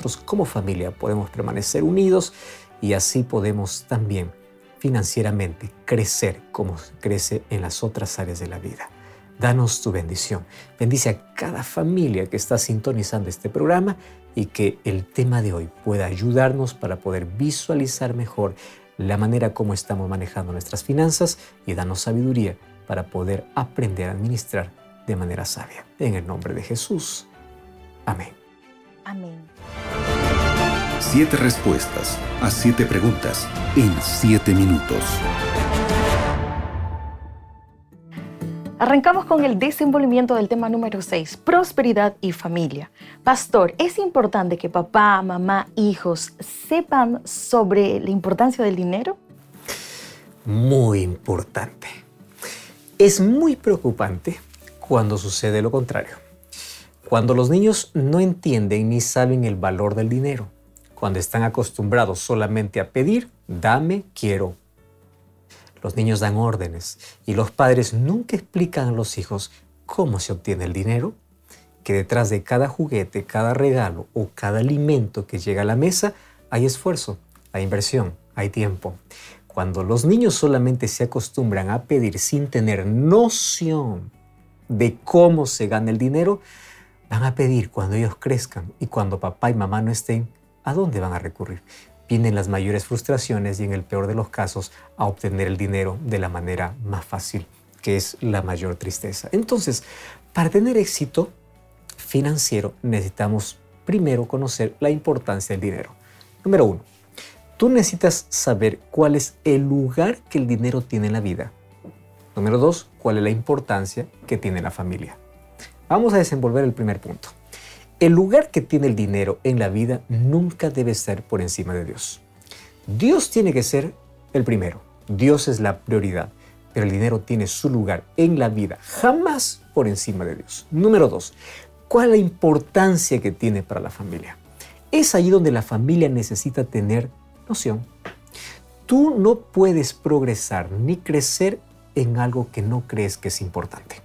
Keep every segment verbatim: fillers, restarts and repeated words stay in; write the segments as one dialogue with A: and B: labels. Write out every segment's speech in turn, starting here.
A: nosotros como familia podemos permanecer unidos y así podemos también financieramente crecer como crece en las otras áreas de la vida. Danos tu bendición. Bendice a cada familia que está sintonizando este programa y que el tema de hoy pueda ayudarnos para poder visualizar mejor la manera como estamos manejando nuestras finanzas y danos sabiduría para poder aprender a administrar de manera sabia. En el nombre de Jesús. Amén.
B: Amén.
C: Siete respuestas a siete preguntas en siete minutos.
B: Arrancamos con el desenvolvimiento del tema número seis, prosperidad y familia. Pastor, ¿es importante que papá, mamá, hijos sepan sobre la importancia del dinero?
A: Muy importante. Es muy preocupante cuando sucede lo contrario. Cuando los niños no entienden ni saben el valor del dinero. Cuando están acostumbrados solamente a pedir, dame, quiero. Los niños dan órdenes y los padres nunca explican a los hijos cómo se obtiene el dinero, que detrás de cada juguete, cada regalo o cada alimento que llega a la mesa hay esfuerzo, hay inversión, hay tiempo. Cuando los niños solamente se acostumbran a pedir sin tener noción de cómo se gana el dinero, van a pedir cuando ellos crezcan y cuando papá y mamá no estén, ¿a dónde van a recurrir? Vienen las mayores frustraciones y en el peor de los casos a obtener el dinero de la manera más fácil, que es la mayor tristeza. Entonces, para tener éxito financiero necesitamos primero conocer la importancia del dinero. Número uno, tú necesitas saber cuál es el lugar que el dinero tiene en la vida. Número dos, cuál es la importancia que tiene la familia. Vamos a desenvolver el primer punto. El lugar que tiene el dinero en la vida nunca debe ser por encima de Dios. Dios tiene que ser el primero. Dios es la prioridad, pero el dinero tiene su lugar en la vida, jamás por encima de Dios. Número dos, ¿cuál es la importancia que tiene para la familia? Es ahí donde la familia necesita tener noción. Tú no puedes progresar ni crecer en algo que no crees que es importante.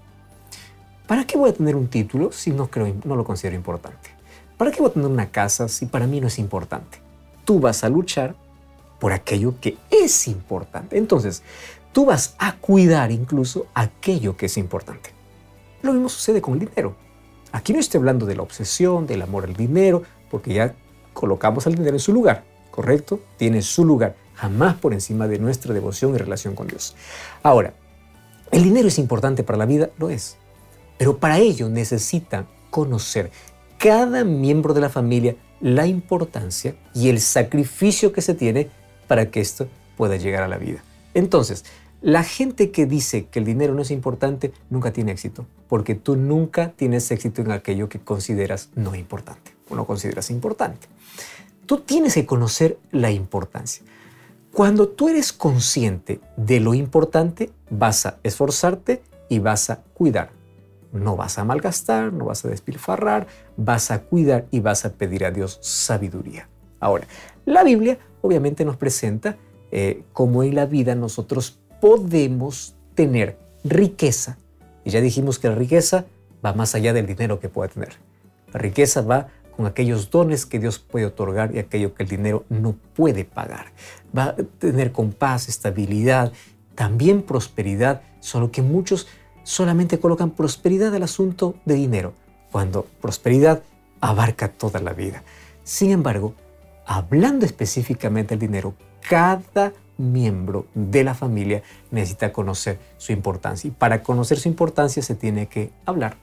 A: ¿Para qué voy a tener un título si no, creo, no lo considero importante? ¿Para qué voy a tener una casa si para mí no es importante? Tú vas a luchar por aquello que es importante. Entonces, tú vas a cuidar incluso aquello que es importante. Lo mismo sucede con el dinero. Aquí no estoy hablando de la obsesión, del amor al dinero, porque ya colocamos al dinero en su lugar, ¿correcto? Tiene su lugar, jamás por encima de nuestra devoción y relación con Dios. Ahora, ¿el dinero es importante para la vida? Lo es. Pero para ello necesitan conocer cada miembro de la familia la importancia y el sacrificio que se tiene para que esto pueda llegar a la vida. Entonces, la gente que dice que el dinero no es importante nunca tiene éxito, porque tú nunca tienes éxito en aquello que consideras no importante o no consideras importante. Tú tienes que conocer la importancia. Cuando tú eres consciente de lo importante, vas a esforzarte y vas a cuidar. No vas a malgastar, no vas a despilfarrar, vas a cuidar y vas a pedir a Dios sabiduría. Ahora, la Biblia obviamente nos presenta eh, cómo en la vida nosotros podemos tener riqueza. Y ya dijimos que la riqueza va más allá del dinero que pueda tener. La riqueza va con aquellos dones que Dios puede otorgar y aquello que el dinero no puede pagar. Va a tener con paz, estabilidad, también prosperidad, solo que muchos solamente colocan prosperidad al asunto de dinero, cuando prosperidad abarca toda la vida. Sin embargo, hablando específicamente del dinero, cada miembro de la familia necesita conocer su importancia. Y para conocer su importancia se tiene que hablar.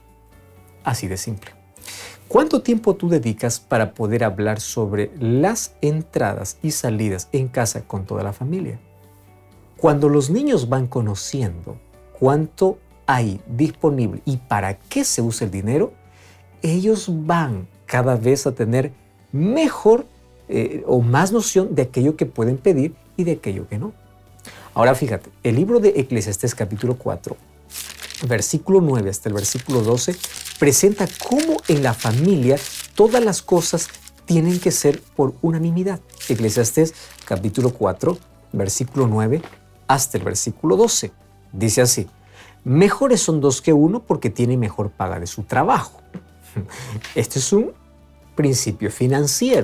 A: Así de simple. ¿Cuánto tiempo tú dedicas para poder hablar sobre las entradas y salidas en casa con toda la familia? Cuando los niños van conociendo cuánto hay disponible y para qué se usa el dinero, ellos van cada vez a tener mejor eh, o más noción de aquello que pueden pedir y de aquello que no. Ahora fíjate, el libro de Eclesiastés capítulo cuatro, versículo nueve hasta el versículo doce, presenta cómo en la familia todas las cosas tienen que ser por unanimidad. Eclesiastés capítulo cuatro, versículo nueve hasta el versículo doce. Dice así: mejores son dos que uno porque tienen mejor paga de su trabajo. Este es un principio financiero.